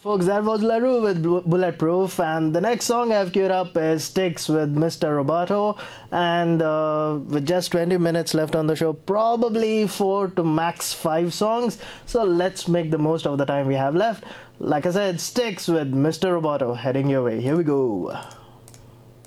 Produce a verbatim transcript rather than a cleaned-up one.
Folks, that was LaRue with Bu- Bulletproof, and the next song I've queued up is Sticks with Mister Roboto. And uh, with just twenty minutes left on the show, probably four to max five songs. So let's make the most of the time we have left. Like I said, Sticks with Mister Roboto heading your way. Here we go.